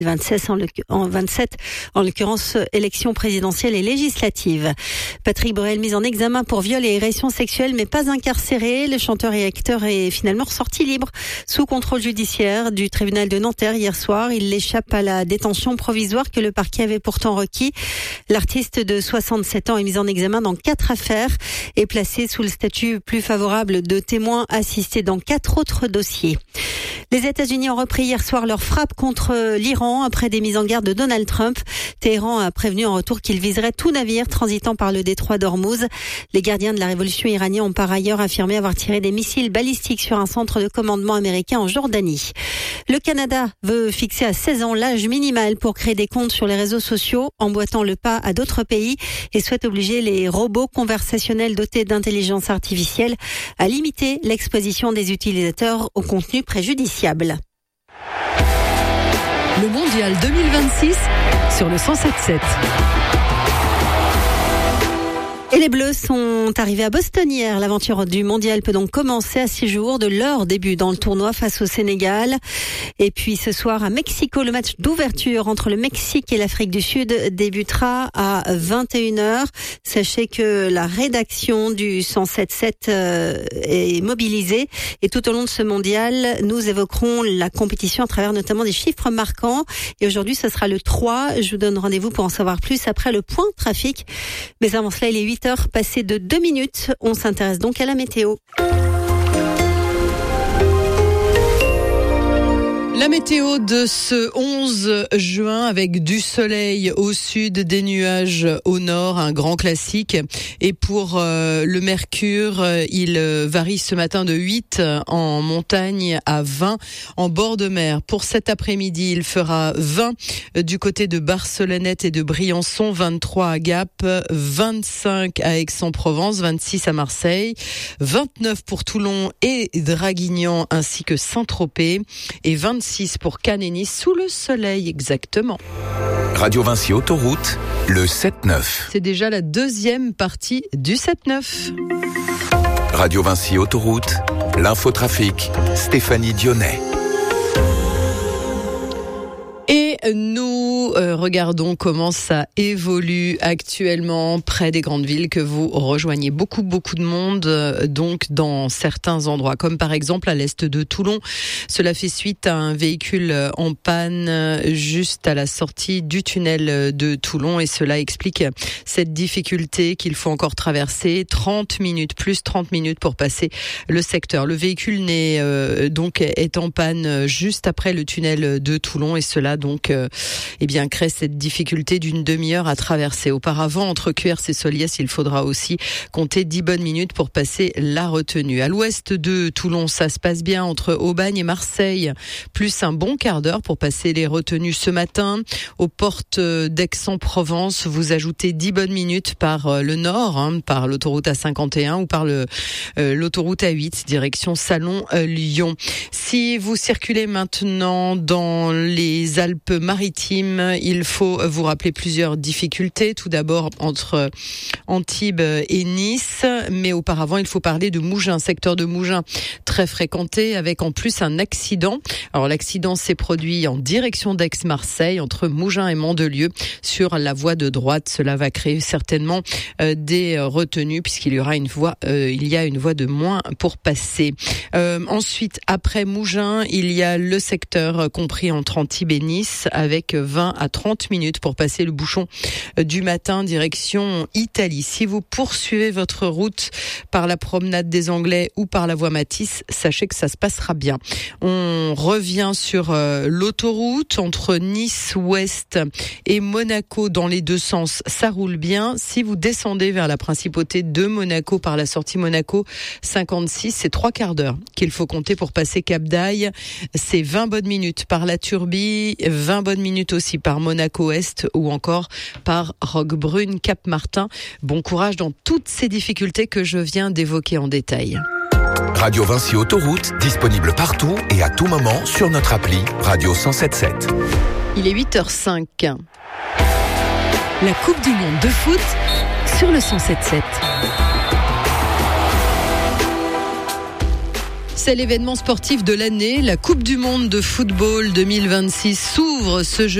27 en l'occurrence élections présidentielles et législatives. Patrick Borel mis en examen pour viol et agression sexuelle mais pas incarcéré. Le chanteur et acteur est finalement ressorti libre sous contrôle judiciaire du tribunal de Nanterre hier soir. Il échappe à la détention provisoire que le parquet avait pourtant requis. L'artiste de 67 ans est mis en examen dans 4 affaires et placé sous le statut plus favorable de témoin assisté dans 4 autres dossiers. Les États-Unis ont repris hier soir leur frappe contre l'Iran après des mises en garde de Donald Trump. Téhéran a prévenu en retour qu'il viserait tout navire transitant par le détroit d'Ormuz. Les gardiens de la révolution iranienne ont par ailleurs affirmé avoir tiré des missiles balistiques sur un centre de commandement américain en Jordanie. Le Canada veut fixer à 16 ans l'âge minimal pour créer des comptes sur les réseaux sociaux, emboîtant le pas à d'autres pays et souhaite obliger les robots conversationnels dotés d'intelligence artificielle à limiter l'exposition des utilisateurs au contenu préjudiciable. Le Mondial 2026 sur le 107.7. Et les Bleus sont arrivés à Boston hier. L'aventure du mondial peut donc commencer à 6 jours de leur début dans le tournoi face au Sénégal. Et puis ce soir à Mexico, le match d'ouverture entre le Mexique et l'Afrique du Sud débutera à 21h. Sachez que la rédaction du 107.7 est mobilisée. Et tout au long de ce mondial, nous évoquerons la compétition à travers notamment des chiffres marquants. Et aujourd'hui, ce sera le 3. Je vous donne rendez-vous pour en savoir plus après le point trafic. Mais avant cela, il est 8h passé de 2 minutes. On s'intéresse donc à la météo. La météo de ce 11 juin avec du soleil au sud, des nuages au nord, un grand classique. Et pour le mercure, il varie ce matin de 8 en montagne à 20 en bord de mer. Pour cet après-midi, il fera 20 du côté de Barcelonnette et de Briançon, 23 à Gap, 25 à Aix-en-Provence, 26 à Marseille, 29 pour Toulon et Draguignan ainsi que Saint-Tropez et 26 pour Cannes et Nice sous le soleil exactement. Radio Vinci Autoroute, le 7-9. C'est déjà la deuxième partie du 7-9. Radio Vinci Autoroute, l'infotrafic, Stéphanie Dionnet. Et nous regardons comment ça évolue actuellement près des grandes villes que vous rejoignez. Beaucoup de monde donc dans certains endroits, comme par exemple à l'est de Toulon. Cela fait suite à un véhicule en panne juste à la sortie du tunnel de Toulon et cela explique cette difficulté qu'il faut encore traverser. 30 minutes pour passer le secteur. Le véhicule est en panne juste après le tunnel de Toulon et cela donc crée cette difficulté d'une demi-heure à traverser. Auparavant, entre Cuers et Soliès, il faudra aussi compter 10 bonnes minutes pour passer la retenue. À l'ouest de Toulon, ça se passe bien entre Aubagne et Marseille, plus un bon quart d'heure pour passer les retenues ce matin. Aux portes d'Aix-en-Provence, vous ajoutez 10 bonnes minutes par le nord, par l'autoroute A51 ou par l'autoroute A8, direction Salon-Lyon. Si vous circulez maintenant dans les Alpes-Maritimes, il faut vous rappeler plusieurs difficultés. Tout d'abord entre Antibes et Nice, mais auparavant il faut parler de Mougins, secteur de Mougins très fréquenté avec en plus un accident. Alors l'accident s'est produit en direction d'Aix-Marseille entre Mougins et Mandelieu sur la voie de droite. Cela va créer certainement des retenues puisqu'il y aura une voie de moins pour passer. Ensuite, après Mougins, il y a le secteur compris entre Antibes et Nice avec 20 à 30 minutes pour passer le bouchon du matin direction Italie. Si vous poursuivez votre route par la promenade des Anglais ou par la voie Matisse, sachez que ça se passera bien. On revient sur l'autoroute entre Nice-Ouest et Monaco dans les deux sens. Ça roule bien. Si vous descendez vers la principauté de Monaco par la sortie Monaco 56, c'est 3 quarts d'heure qu'il faut compter pour passer Cap d'Aille. C'est 20 bonnes minutes par la Turbie, 20 bonnes minutes aussi par Monaco-Est ou encore par Roquebrune, Cap-Martin. Bon courage dans toutes ces difficultés que je viens d'évoquer en détail. Radio Vinci Autoroute, disponible partout et à tout moment sur notre appli Radio 107.7. Il est 8h05. La Coupe du Monde de foot sur le 107.7. C'est l'événement sportif de l'année. La Coupe du Monde de football 2026 s'ouvre ce jeudi.